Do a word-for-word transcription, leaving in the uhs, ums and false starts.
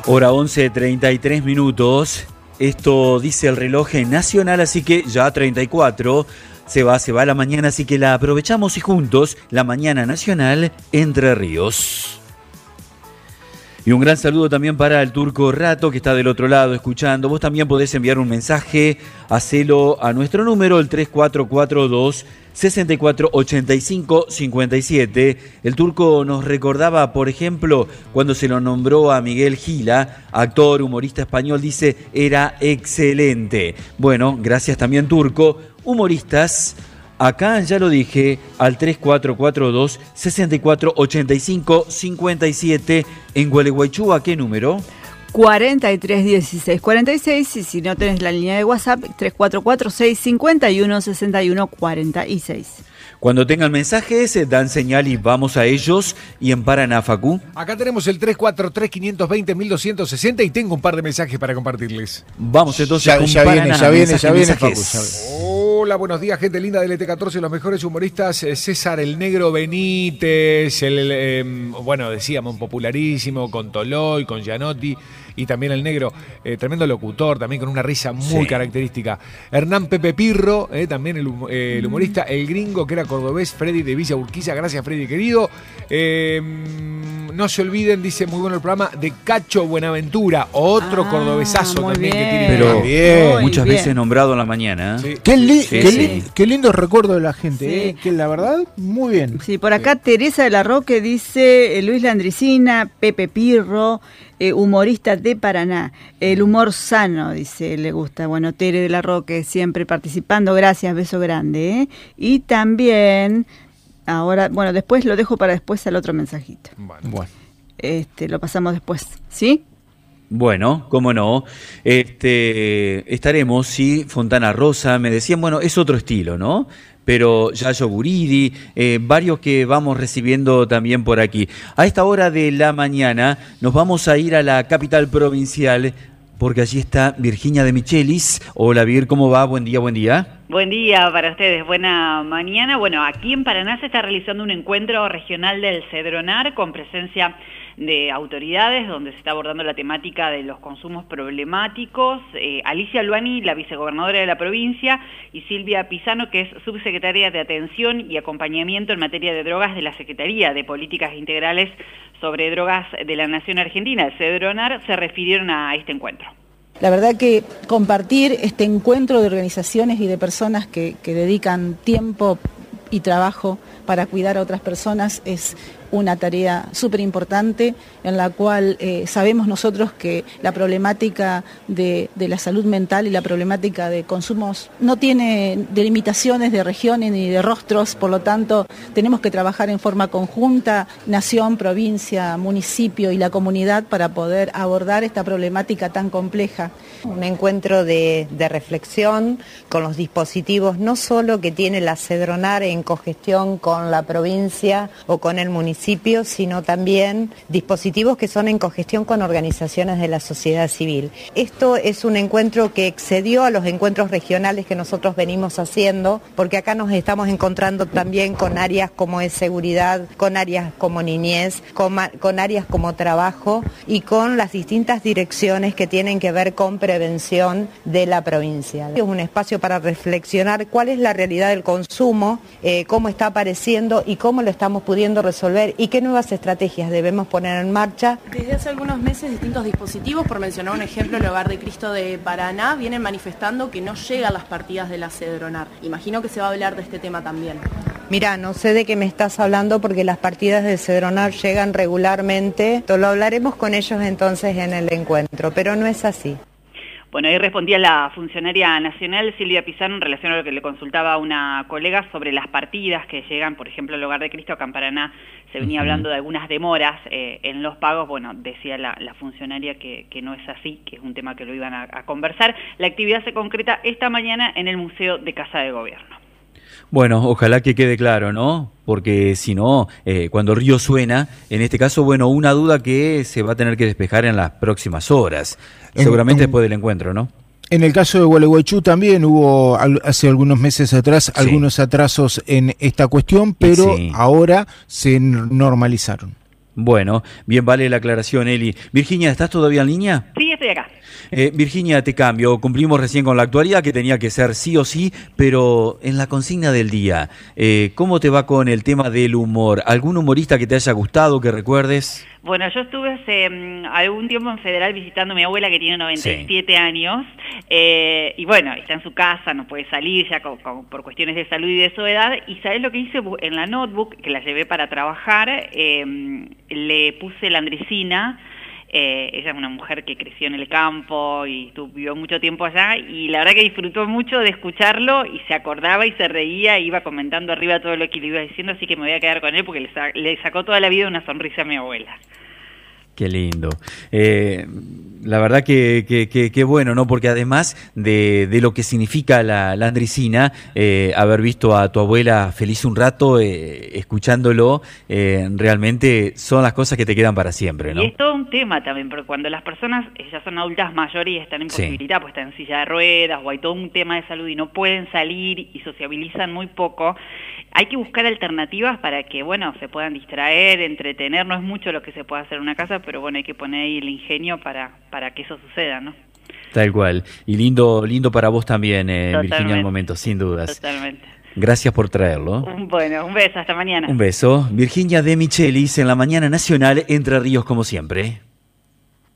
Hora once, treinta y tres minutos. Esto dice el reloj nacional, así que ya treinta y cuatro. Se va, se va la mañana, así que la aprovechamos y juntos, la mañana nacional Entre Ríos. Y un gran saludo también para el Turco Rato, que está del otro lado escuchando. Vos también podés enviar un mensaje, hacelo a nuestro número, el tres cuatro cuatro dos, seis cuatro ocho cinco cinco siete. El Turco nos recordaba, por ejemplo, cuando se lo nombró a Miguel Gila, actor, humorista español, dice, era excelente. Bueno, gracias también, Turco. Humoristas, acá ya lo dije, al tres cuatro cuatro dos, seis cuatro ocho cinco cinco siete. En Gualeguaychú, ¿a qué número? cuarenta y tres dieciséis cuarenta y seis, y si no tenés la línea de WhatsApp, tres cuatro cuatro seis cinco uno seis uno cuatro seis. Cuando tengan mensajes, dan señal y vamos a ellos. Y en Paraná, Facu. Acá tenemos el tres cuatro tres, cinco dos cero, uno dos sesenta y tengo un par de mensajes para compartirles. Vamos entonces ya, con ya Paraná. Viene, ya viene, ya viene, Facu. Hola, buenos días, gente linda del E T catorce, los mejores humoristas. César el Negro Benítez, el, eh, bueno, decíamos, popularísimo, con Toloy, con Gianotti. Y también el Negro, eh, tremendo locutor, también con una risa muy sí. característica. Hernán Pepe Pirro, eh, también el, eh, el humorista, el gringo que era cordobés, Freddy de Villa Urquiza. Gracias, Freddy, querido. Eh, no se olviden, dice, muy bueno el programa, de Cacho Buenaventura, otro ah, cordobesazo también bien. que tiene. Pero bien. muchas bien. veces nombrado en la mañana. Sí. Qué, li- sí, qué, sí. li- qué lindo recuerdo de la gente, Sí. eh, que la verdad, muy bien. Sí, por acá sí. Teresa de la Roque dice, eh, Luis Landricina, Pepe Pirro, eh, humorista de Paraná. El humor sano, dice, le gusta. Bueno, Tere de la Roque siempre participando. Gracias, beso grande. ¿eh? Y también, ahora, bueno, después lo dejo para después al otro mensajito. Bueno. Bueno. Este, lo pasamos después, ¿sí? Bueno, cómo no. Este, estaremos, sí, Fontana Rosa, me decían, bueno, es otro estilo, ¿no? Pero Yayo Guridi, eh, varios que vamos recibiendo también por aquí. A esta hora de la mañana nos vamos a ir a la capital provincial, porque allí está Virginia de Michelis. Hola Vir, ¿cómo va? Buen día, buen día. Buen día para ustedes, buena mañana. Bueno, aquí en Paraná se está realizando un encuentro regional del Cedronar con presencia de autoridades, donde se está abordando la temática de los consumos problemáticos. Eh, Alicia Luani, la vicegobernadora de la provincia, y Silvia Pisano, que es subsecretaria de Atención y Acompañamiento en materia de drogas de la Secretaría de Políticas Integrales sobre Drogas de la Nación Argentina, el Cedronar, se refirieron a este encuentro. La verdad que compartir este encuentro de organizaciones y de personas que, que dedican tiempo y trabajo para cuidar a otras personas es una tarea súper importante en la cual eh, sabemos nosotros que la problemática de, de la salud mental y la problemática de consumos no tiene delimitaciones de regiones ni de rostros, por lo tanto tenemos que trabajar en forma conjunta, nación, provincia, municipio y la comunidad para poder abordar esta problemática tan compleja. Un encuentro de, de reflexión con los dispositivos no solo que tiene la Cedronar en cogestión con la provincia o con el municipio, sino también dispositivos que son en cogestión con organizaciones de la sociedad civil. Esto es un encuentro que excedió a los encuentros regionales que nosotros venimos haciendo, porque acá nos estamos encontrando también con áreas como es seguridad, con áreas como niñez, con, con áreas como trabajo y con las distintas direcciones que tienen que ver con prevención de la provincia. Es un espacio para reflexionar cuál es la realidad del consumo, eh, cómo está apareciendo y cómo lo estamos pudiendo resolver y qué nuevas estrategias debemos poner en marcha. Desde hace algunos meses distintos dispositivos, por mencionar un ejemplo, el Hogar de Cristo de Paraná, vienen manifestando que no llegan las partidas de la Cedronar. Imagino que se va a hablar de este tema también. Mira, no sé de qué me estás hablando porque las partidas de Cedronar llegan regularmente. Lo hablaremos con ellos entonces en el encuentro, pero no es así. Bueno, ahí respondía la funcionaria nacional Silvia Pisano en relación a lo que le consultaba a una colega sobre las partidas que llegan, por ejemplo, al Hogar de Cristo, acá en Paraná se venía hablando de algunas demoras eh, en los pagos. Bueno, decía la, la funcionaria que, que no es así, que es un tema que lo iban a, a conversar. La actividad se concreta esta mañana en el Museo de Casa de Gobierno. Bueno, ojalá que quede claro, ¿no? Porque si no, eh, cuando el río suena, en este caso, bueno, una duda que se va a tener que despejar en las próximas horas, en, seguramente en, después del encuentro, ¿no? En el caso de Gualeguaychú también hubo hace algunos meses atrás sí. algunos atrasos en esta cuestión, pero sí. ahora se normalizaron. Bueno, bien vale la aclaración, Eli. Virginia, ¿estás todavía en línea? Sí, estoy acá. Eh, Virginia, te cambio. Cumplimos recién con la actualidad, que tenía que ser sí o sí, pero en la consigna del día, eh, ¿cómo te va con el tema del humor? ¿Algún humorista que te haya gustado, que recuerdes? Bueno, yo estuve hace um, algún tiempo en Federal visitando a mi abuela que tiene noventa y siete sí. años eh, y bueno, está en su casa, no puede salir ya con, con, por cuestiones de salud y de su edad. Y ¿sabés lo que hice? En la notebook, que la llevé para trabajar, eh, le puse la Landricina. Eh, ella es una mujer que creció en el campo y estuvo, vivió mucho tiempo allá, y la verdad que disfrutó mucho de escucharlo y se acordaba y se reía, iba comentando arriba todo lo que le iba diciendo, así que me voy a quedar con él porque le, sa le sacó toda la vida una sonrisa a mi abuela. Qué lindo. Eh, la verdad que, que, que, que bueno, ¿no? Porque además de, de lo que significa la, la Landricina, eh, haber visto a tu abuela feliz un rato, eh, escuchándolo, eh, realmente son las cosas que te quedan para siempre, ¿no? Y es todo un tema también, porque cuando las personas ya son adultas mayores y están en posibilidad, sí. pues están en silla de ruedas o hay todo un tema de salud y no pueden salir y sociabilizan muy poco, hay que buscar alternativas para que, bueno, se puedan distraer, entretener. No es mucho lo que se puede hacer en una casa, pero bueno, hay que poner ahí el ingenio para, para que eso suceda, ¿no? Tal cual. Y lindo lindo para vos también, eh, Virginia, al momento, sin dudas. Totalmente. Gracias por traerlo. Un, bueno, un beso, hasta mañana. Un beso. Virginia De Michelis en la Mañana Nacional, Entre Ríos, como siempre.